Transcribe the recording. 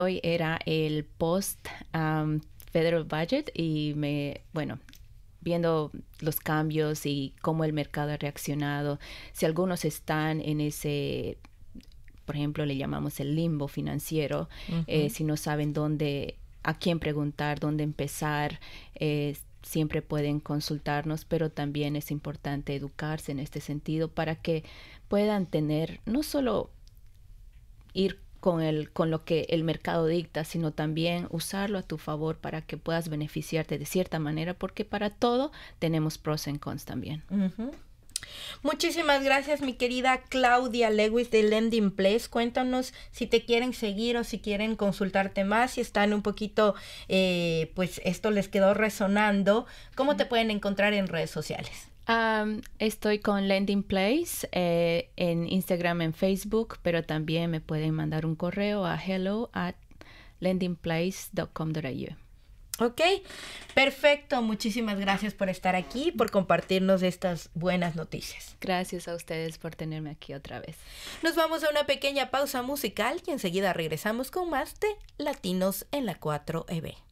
hoy era el post federal budget y viendo los cambios y cómo el mercado ha reaccionado, si algunos están en ese, por ejemplo, le llamamos el limbo financiero, si no saben a quién preguntar, dónde empezar, siempre pueden consultarnos, pero también es importante educarse en este sentido para que puedan tener, no solo ir con lo que el mercado dicta, sino también usarlo a tu favor para que puedas beneficiarte de cierta manera, porque para todo tenemos pros y cons también. Muchísimas gracias, mi querida Claudia Lewis de Lending Place. Cuéntanos si te quieren seguir o si quieren consultarte más, si están un poquito, pues esto les quedó resonando. ¿Cómo te pueden encontrar en redes sociales? Estoy con Lending Place en Instagram, en Facebook, pero también me pueden mandar un correo a hello@lendingplace.com.au. Ok, perfecto. Muchísimas gracias por estar aquí, por compartirnos estas buenas noticias. Gracias a ustedes por tenerme aquí otra vez. Nos vamos a una pequeña pausa musical y enseguida regresamos con más de Latinos en la 4EB.